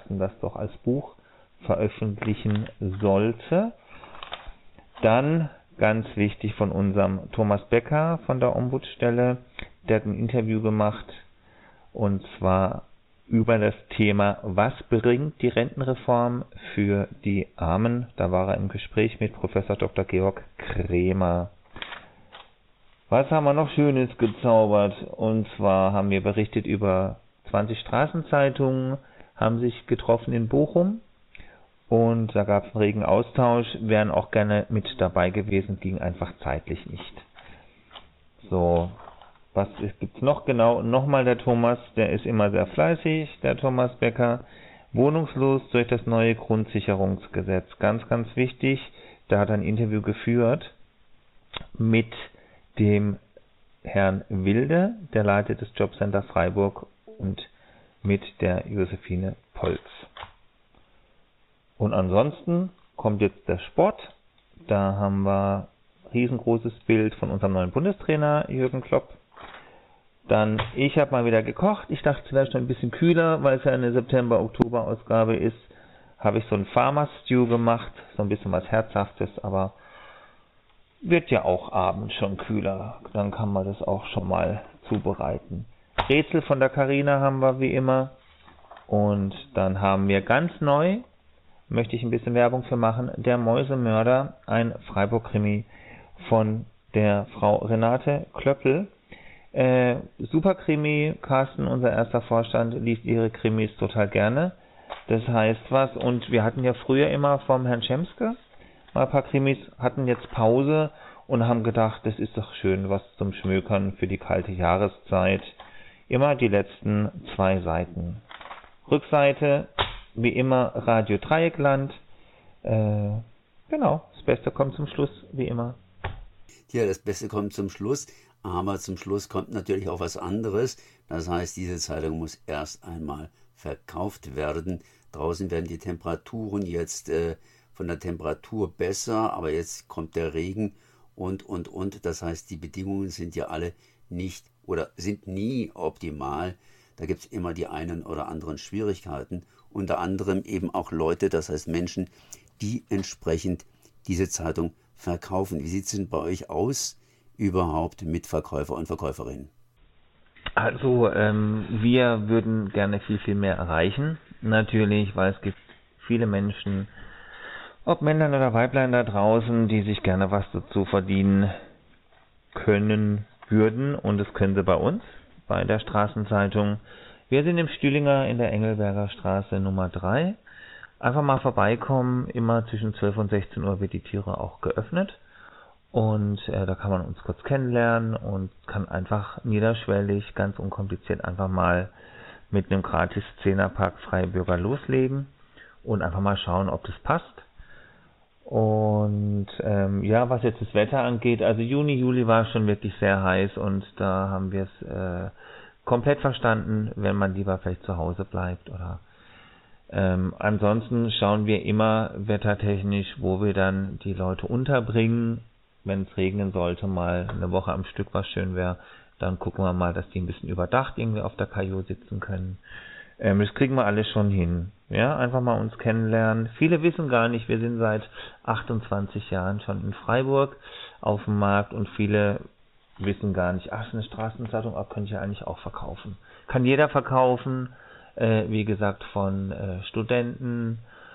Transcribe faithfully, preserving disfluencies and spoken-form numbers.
Ärzten das doch als Buch veröffentlichen sollte. Dann ganz wichtig von unserem Thomas Becker von der Ombudsstelle, der hat ein Interview gemacht und zwar über das Thema, was bringt die Rentenreform für die Armen? Da war er im Gespräch mit Professor Doktor Georg Krämer. Was haben wir noch Schönes gezaubert? Und zwar haben wir berichtet über zwanzig Straßenzeitungen, haben sich getroffen in Bochum. Und da gab es einen regen Austausch, wären auch gerne mit dabei gewesen, ging einfach zeitlich nicht. So, was gibt's noch genau? Nochmal der Thomas, der ist immer sehr fleißig, der Thomas Becker. Wohnungslos durch das neue Grundsicherungsgesetz. Ganz, ganz wichtig, da hat er ein Interview geführt mit dem Herrn Wilde, der leitet das Jobcenter Freiburg, und mit der Josephine Polz. Und ansonsten kommt jetzt der Sport. Da haben wir ein riesengroßes Bild von unserem neuen Bundestrainer Jürgen Klopp. Dann, ich habe mal wieder gekocht. Ich dachte, es wäre schon ein bisschen kühler, weil es ja eine September-Oktober-Ausgabe ist. Habe ich so ein Farmer-Stew gemacht. So ein bisschen was Herzhaftes, aber wird ja auch abends schon kühler. Dann kann man das auch schon mal zubereiten. Rätsel von der Carina haben wir wie immer. Und dann haben wir ganz neu, möchte ich ein bisschen Werbung für machen, Der Mäusemörder, ein Freiburg-Krimi von der Frau Renate Klöppel. Äh, super Krimi, Carsten, unser erster Vorstand, liest ihre Krimis total gerne. Das heißt was, und wir hatten ja früher immer vom Herrn Schemske mal ein paar Krimis, hatten jetzt Pause und haben gedacht, das ist doch schön, was zum Schmökern für die kalte Jahreszeit. Immer die letzten zwei Seiten. Rückseite, wie immer, Radio Dreieckland. Äh, genau, das Beste kommt zum Schluss, wie immer. Ja, das Beste kommt zum Schluss, aber zum Schluss kommt natürlich auch was anderes. Das heißt, diese Zeitung muss erst einmal verkauft werden. Draußen werden die Temperaturen jetzt äh, von der Temperatur besser, aber jetzt kommt der Regen und, und, und. Das heißt, die Bedingungen sind ja alle nicht oder sind nie optimal. Da gibt es immer die einen oder anderen Schwierigkeiten. Unter anderem eben auch Leute, das heißt Menschen, die entsprechend diese Zeitung verkaufen. Wie sieht es denn bei euch aus überhaupt mit Verkäufer und Verkäuferinnen? Also ähm, wir würden gerne viel, viel mehr erreichen. Natürlich, weil es gibt viele Menschen, ob Männlein oder Weiblein da draußen, die sich gerne was dazu verdienen können würden. Und das können sie bei uns, bei der Straßenzeitung. Wir sind im Stühlinger in der Engelberger Straße Nummer drei. Einfach mal vorbeikommen, immer zwischen zwölf und sechzehn Uhr wird die Türe auch geöffnet. Und äh, da kann man uns kurz kennenlernen und kann einfach niederschwellig, ganz unkompliziert einfach mal mit einem gratis Zehnerpack Freibürger loslegen und einfach mal schauen, ob das passt. Und ähm, ja, was jetzt das Wetter angeht, also Juni, Juli war schon wirklich sehr heiß und da haben wir es äh, komplett verstanden, wenn man lieber vielleicht zu Hause bleibt oder ähm, ansonsten schauen wir immer wettertechnisch, wo wir dann die Leute unterbringen. Wenn es regnen sollte, mal eine Woche am Stück, was schön wäre, dann gucken wir mal, dass die ein bisschen überdacht irgendwie auf der Kajot sitzen können. Ähm, das kriegen wir alles schon hin. Ja, einfach mal uns kennenlernen. Viele wissen gar nicht, wir sind seit achtundzwanzig Jahren schon in Freiburg auf dem Markt und viele wissen gar nicht, ach, eine Straßenzeitung, auch könnte ich ja eigentlich auch verkaufen. Kann jeder verkaufen, äh, wie gesagt, von äh, Studenten,